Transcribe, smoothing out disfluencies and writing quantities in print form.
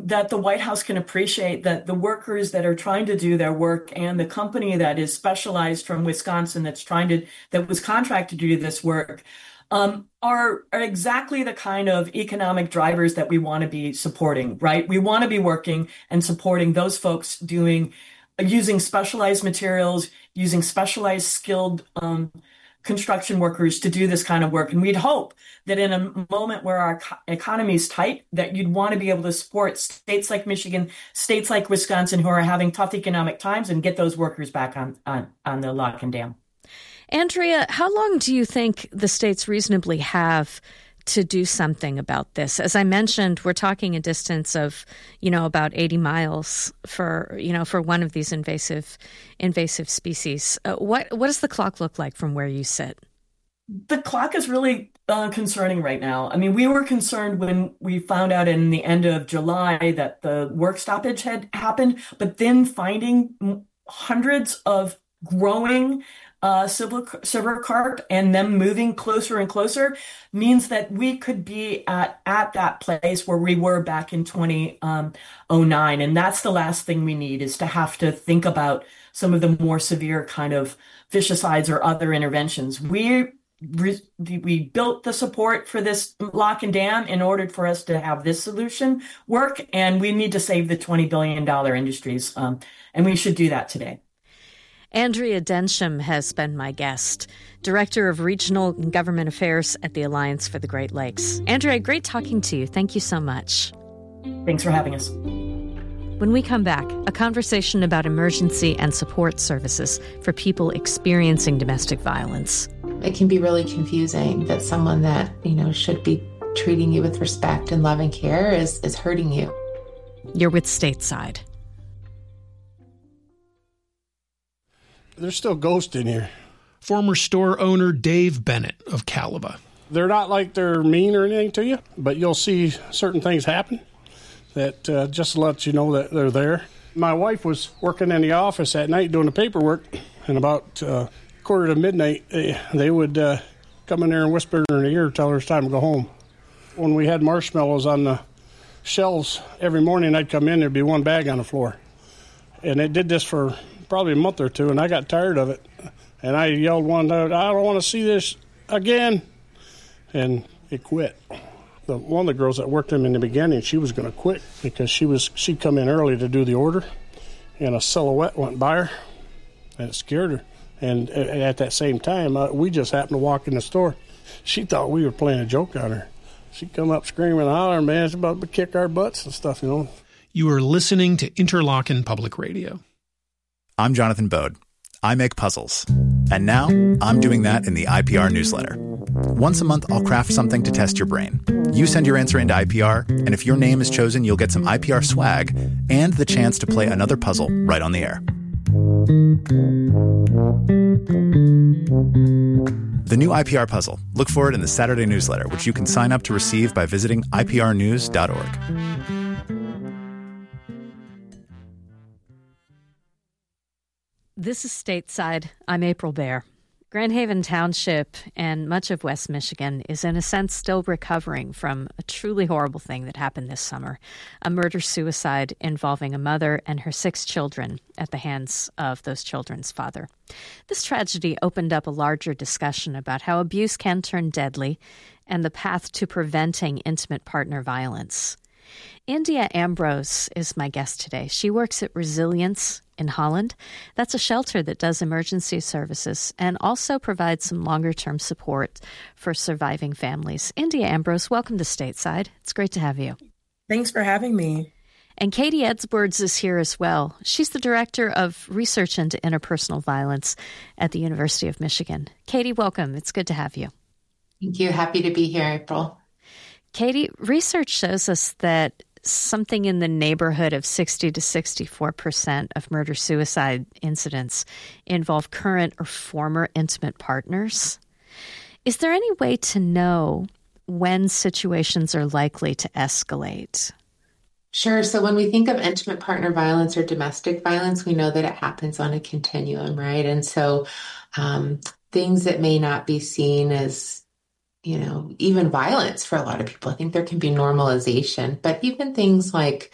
that the White House can appreciate that the workers that are trying to do their work and the company that is specialized from Wisconsin that was contracted to do this work are exactly the kind of economic drivers that we want to be supporting, right? We want to be working and supporting those folks using specialized materials, using specialized skilled construction workers to do this kind of work. And we'd hope that in a moment where our economy is tight, that you'd want to be able to support states like Michigan, states like Wisconsin, who are having tough economic times, and get those workers back on the lock and dam. Andrea, how long do you think the states reasonably have to do something about this? As I mentioned, we're talking a distance of, about 80 miles for one of these invasive species. What does the clock look like from where you sit? The clock is really concerning right now. I mean, we were concerned when we found out in the end of July that the work stoppage had happened, but then finding hundreds of growing silver carp and them moving closer and closer means that we could be at that place where we were back in 2009. And that's the last thing we need, is to have to think about some of the more severe kind of fishicides or other interventions. We built the support for this lock and dam in order for us to have this solution work, and we need to save the $20 billion industries. And we should do that today. Andrea Densham has been my guest, Director of Regional and Government Affairs at the Alliance for the Great Lakes. Andrea, great talking to you. Thank you so much. Thanks for having us. When we come back, a conversation about emergency and support services for people experiencing domestic violence. It can be really confusing that someone that, should be treating you with respect and love and care is hurting you. You're with Stateside. There's still ghosts in here. Former store owner Dave Bennett of Caliba. They're not like they're mean or anything to you, but you'll see certain things happen that just lets you know that they're there. My wife was working in the office at night doing the paperwork, and about quarter to midnight, they would come in there and whisper in her ear, tell her it's time to go home. When we had marshmallows on the shelves, every morning I'd come in, there'd be one bag on the floor. And it did this for probably a month or two, and I got tired of it. And I yelled one day, I don't want to see this again. And it quit. One of the girls that worked them in the beginning, she was going to quit because she'd come in early to do the order, and a silhouette went by her, and it scared her. And at that same time, we just happened to walk in the store. She thought we were playing a joke on her. She'd come up screaming and hollering, man, it's about to kick our butts and stuff, You are listening to Interlochen Public Radio. I'm Jonathan Bode. I make puzzles. And now I'm doing that in the IPR newsletter. Once a month, I'll craft something to test your brain. You send your answer into IPR, and if your name is chosen, you'll get some IPR swag and the chance to play another puzzle right on the air. The new IPR puzzle. Look for it in the Saturday newsletter, which you can sign up to receive by visiting iprnews.org. This is Stateside. I'm April Baer. Grand Haven Township and much of West Michigan is in a sense still recovering from a truly horrible thing that happened this summer, a murder-suicide involving a mother and her 6 children at the hands of those children's father. This tragedy opened up a larger discussion about how abuse can turn deadly and the path to preventing intimate partner violence. India Ambrose is my guest today. She works at Resilience in Holland. That's a shelter that does emergency services and also provides some longer-term support for surviving families. India Ambrose, welcome to Stateside. It's great to have you. Thanks for having me. And Katie Edswords is here as well. She's the director of research into interpersonal violence at the University of Michigan. Katie, welcome. It's good to have you. Thank you. Happy to be here, April. Katie, research shows us that something in the neighborhood of 60 to 64% of murder-suicide incidents involve current or former intimate partners. Is there any way to know when situations are likely to escalate? Sure. So when we think of intimate partner violence or domestic violence, we know that it happens on a continuum, right? And so things that may not be seen as even violence for a lot of people. I think there can be normalization, but even things like